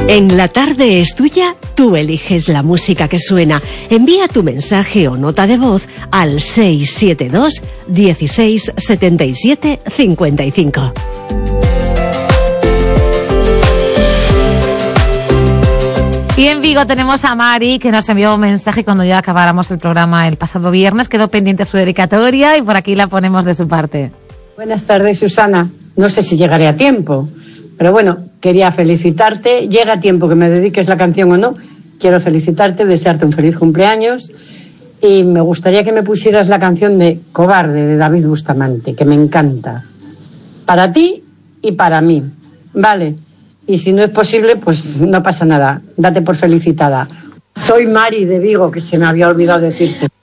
En La Tarde es Tuya, tú eliges la música que suena. Envía tu mensaje o nota de voz al 672 16 77 55. Y en Vigo tenemos a Mari, que nos envió un mensaje cuando ya acabáramos el programa el pasado viernes. Quedó pendiente su dedicatoria y por aquí la ponemos de su parte. Buenas tardes, Susana. No sé si llegaré a tiempo, pero bueno, quería felicitarte. Llega a tiempo que me dediques la canción o no. Quiero felicitarte, desearte un feliz cumpleaños. Y me gustaría que me pusieras la canción de Cobarde, de David Bustamante, que me encanta. Para ti y para mí. Vale. Y si no es posible, pues no pasa nada. Date por felicitada. Soy Mari de Vigo, que se me había olvidado decirte.